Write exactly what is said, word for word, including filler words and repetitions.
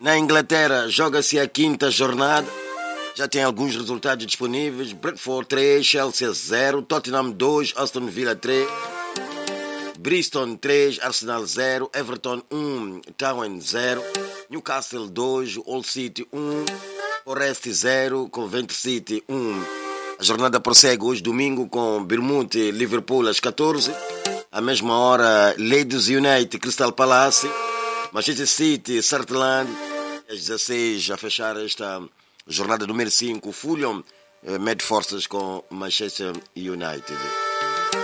Na Inglaterra, joga-se a quinta jornada. Já tem alguns resultados disponíveis. Brentford três, Chelsea zero, Tottenham dois, Aston Villa três, Bristol três, Arsenal zero, Everton um, Town zero, Newcastle dois, Hull City um, Forest zero, Coventry City um. A jornada prossegue hoje domingo com Bournemouth e Liverpool às catorze. À mesma hora, Leeds United, Crystal Palace, Manchester City, Sunderland. Às dezesseis, a fechar esta jornada número cinco, Fulham mede forças com Manchester United.